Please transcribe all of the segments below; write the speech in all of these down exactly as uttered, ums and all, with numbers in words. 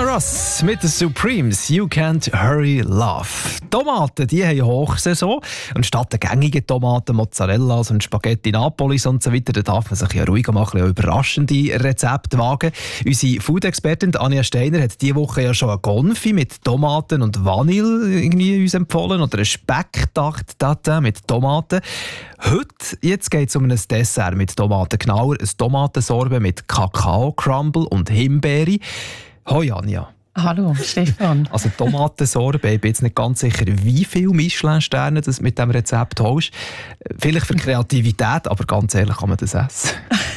Ross mit den Supremes, You Can't Hurry Love. Tomaten, die haben Hochsaison. Und statt der gängigen Tomaten, Mozzarellas und Spaghetti Napolis und so weiter, da darf man sich ja ruhiger machen, ein überraschende Rezepte wagen. Unsere Food-Expertin Anja Steiner hat diese Woche ja schon ein Confit mit Tomaten und Vanille irgendwie uns empfohlen oder ein Specktacht mit Tomaten. Heute jetzt geht es um ein Dessert mit Tomaten, genauer ein Tomatensorbet mit Kakao-Crumble und Himbeere. Hoi Anja. Hallo Stefan. Also Tomatensorbet, ich bin jetzt nicht ganz sicher, wie viele Michelin-Sterne du mit diesem Rezept holst. Vielleicht für Kreativität, aber ganz ehrlich, kann man das essen?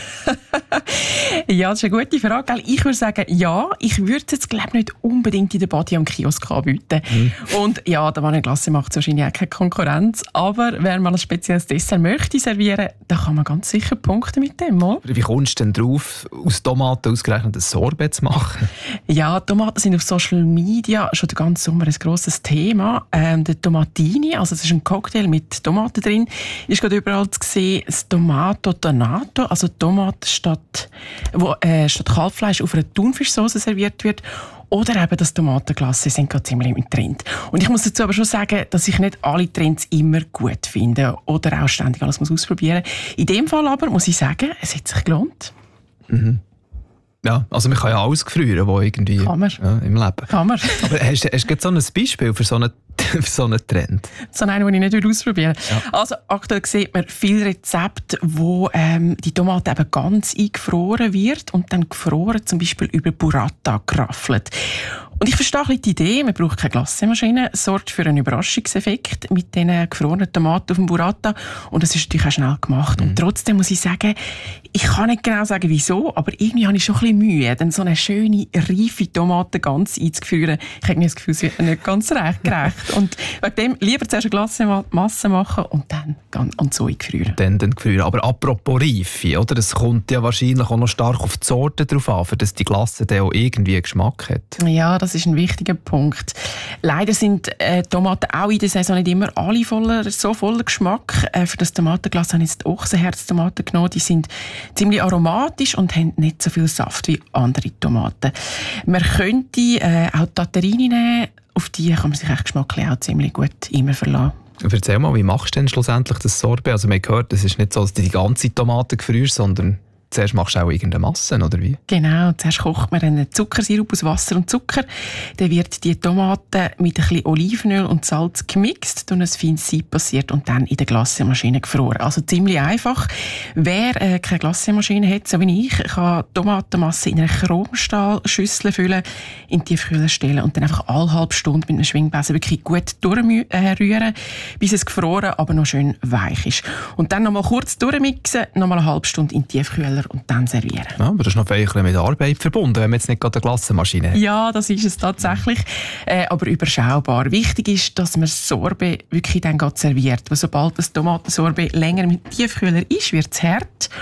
Ja, das ist eine gute Frage. Ich würde sagen, ja. Ich würde es jetzt glaube nicht unbedingt in der Badi am Kiosk anbieten. Mhm. Und ja, der Vanilleglace macht wahrscheinlich auch keine Konkurrenz. Aber wer mal ein spezielles Dessert möchte servieren, dann kann man ganz sicher punkten mit dem. Oder? Wie kommst du denn drauf, aus Tomaten ausgerechnet ein Sorbet zu machen? Ja, Tomaten sind auf Social Media schon den ganzen Sommer ein grosses Thema. Ähm, der Tomatini, also das ist ein Cocktail mit Tomaten drin, ist gerade überall zu sehen. Das Tomato Donato, also Tomaten statt, wo, äh, statt Kalbfleisch auf einer Thunfischsauce serviert wird. Oder eben das Tomatenglace sind gerade ziemlich im Trend. Und ich muss dazu aber schon sagen, dass ich nicht alle Trends immer gut finde oder auch ständig alles muss ausprobieren. In dem Fall aber muss ich sagen, es hat sich gelohnt. Mhm. Ja, also man kann ja alles gefrieren, was irgendwie kann man. Ja, im Leben. Kann man. Aber hast, hast du so ein Beispiel für so einen, für so einen Trend? So einen, den ich nicht ausprobieren würde. Ja. Also aktuell sieht man viele Rezepte, wo ähm, die Tomate eben ganz eingefroren wird und dann gefroren zum Beispiel über Burrata geraffelt. Und ich verstehe ein bisschen die Idee, man braucht keine Glasemaschine, sorgt für einen Überraschungseffekt mit diesen gefrorenen Tomaten auf dem Burrata und das ist natürlich auch schnell gemacht. Mhm. Und trotzdem muss ich sagen, ich kann nicht genau sagen, wieso, aber irgendwie habe ich schon ein bisschen Mühe, dann so eine schöne, reife Tomate ganz einzuführen. Ich habe das Gefühl, es wird nicht ganz recht gerecht. Und wegen dem lieber zuerst eine Glasemasse machen und dann und so einfrieren. Dann, dann gefrieren. Aber apropos Reife, oder? Es kommt ja wahrscheinlich auch noch stark auf die Sorte drauf an, für dass die Glasse dann auch irgendwie einen Geschmack hat. Ja, das ist ein wichtiger Punkt. Leider sind äh, Tomaten auch in der Saison nicht immer alle voller, so voller Geschmack. Äh, für das Tomatenglas habe ich jetzt Ochsenherztomaten genommen. Die sind ziemlich aromatisch und haben nicht so viel Saft wie andere Tomaten. Man könnte äh, auch Tatterini nehmen. Auf die kann man sich echt geschmacklich auch ziemlich gut immer verlassen. Erzähl mal, wie machst du denn schlussendlich das Sorbet? Also man hat gehört, es ist nicht so, dass du die ganze Tomate gefrierst, sondern zuerst machst du auch irgendeine Masse, oder wie? Genau, zuerst kocht man einen Zuckersirup aus Wasser und Zucker. Dann wird die Tomate mit ein bisschen Olivenöl und Salz gemixt und ein feines Sieb passiert und dann in der Glasemaschine gefroren. Also ziemlich einfach. Wer äh, keine Glasemaschine hat, so wie ich, kann Tomatenmasse in eine Chromstahlschüssel füllen, in die Tiefkühler stellen und dann einfach alle halbe Stunde mit einem Schwingbesen wirklich gut durchrühren, bis es gefroren, aber noch schön weich ist. Und dann nochmal kurz durchmixen, nochmal eine halbe Stunde in die Tiefkühler und dann servieren. Ja, aber das ist noch ein bisschen mit Arbeit verbunden, wenn man jetzt nicht gerade eine Glasemaschine hat. Ja, das ist es tatsächlich, äh, aber überschaubar. Wichtig ist, dass man das Sorbet wirklich dann serviert. Weil sobald das Tomatensorbet länger im Tiefkühler ist, wird es hart.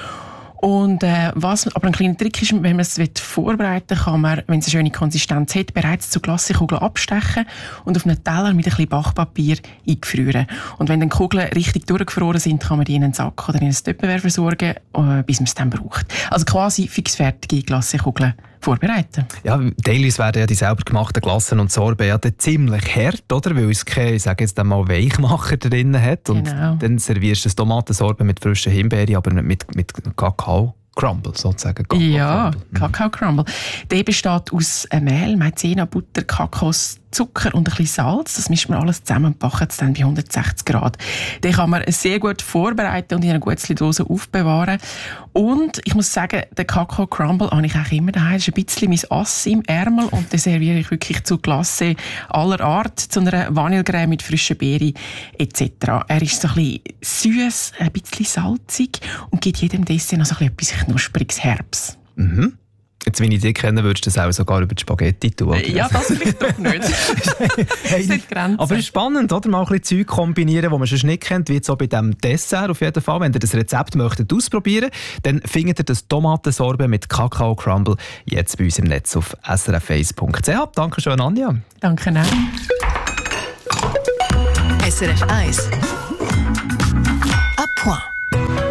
Und äh, was aber ein kleiner Trick ist, wenn man es vorbereiten will, kann man, wenn es eine schöne Konsistenz hat, bereits zu Glasekugeln abstechen und auf einen Teller mit ein bisschen Backpapier eingefrieren. Und wenn dann die Kugeln richtig durchgefroren sind, kann man die in einen Sack oder in ein Tupperware versorgen, äh, bis man es dann braucht. Also quasi fixfertige Glassekugeln vorbereiten. Ja, teilweise werden ja die selber gemachten Glassen und Sorbet ja ziemlich hart, oder? Weil es keine, ich sage jetzt einmal, Weichmacher drin hat. Und genau. Dann servierst du das Tomatensorbet mit frischen Himbeeren, aber mit, mit Kakao. Crumble sozusagen. Kakao ja, Crumble. Kakao Crumble. Der besteht aus Mehl, Maizena, Butter, Kakao, Zucker und ein bisschen Salz. Das mischt man alles zusammen und backt es dann bei hundertsechzig Grad. Den kann man sehr gut vorbereiten und in einer guten Dose aufbewahren. Und ich muss sagen, den Kakao Crumble habe ich auch immer daheim. Das ist ein bisschen mein Ass im Ärmel und den serviere ich wirklich zu Glace aller Art, zu einer Vanillecreme mit frischen Beeren et cetera. Er ist so ein bisschen süß, ein bisschen salzig und gibt jedem Dessert noch so ein bisschen etwas knuspriges Herbs. Mhm. Jetzt, wenn ich dich kenne, würdest du das auch sogar über die Spaghetti tun. Oder? Ja, das vielleicht doch nicht. Hey, aber es ist spannend, oder? Mal ein bisschen Zeug kombinieren, die man schon nicht kennt, wie jetzt auch bei diesem Dessert auf jeden Fall. Wenn ihr das Rezept möchtet ausprobieren, dann findet ihr das Tomatensorbet mit Kakao Crumble jetzt bei uns im Netz auf s r f eins punkt c h. Danke schön, Anja. Danke auch. S R F eins. À point.